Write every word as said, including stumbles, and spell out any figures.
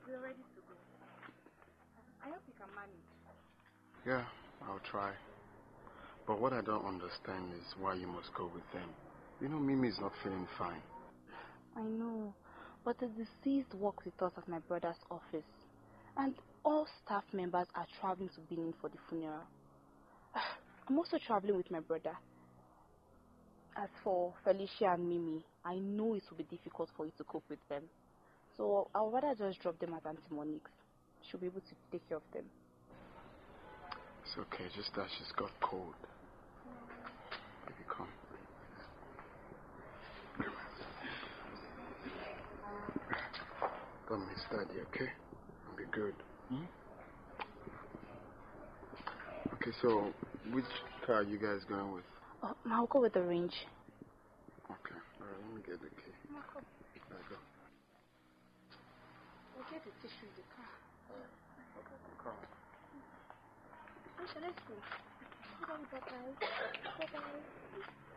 we're ready to go. I hope you can manage. Yeah, I'll try. But what I don't understand is why you must go with them. You know, Mimi is not feeling fine. I know, but the deceased works with us at my brother's office. And all staff members are traveling to Benin for the funeral. I'm also traveling with my brother. As for Felicia and Mimi, I know it will be difficult for you to cope with them. So I'll rather just drop them at Auntie Monique's. She'll be able to take care of them. It's okay, just that she's got cold. Baby, come. Don't miss Daddy, okay? I'll be good. Hmm? Okay, so which car are you guys going with? Oh, I'll go with the range. Okay, alright, let me get the key. Marco. There go. We'll get the tissue in the car. Alright, come. Aisha, let's go. Bye-bye. Bye-bye.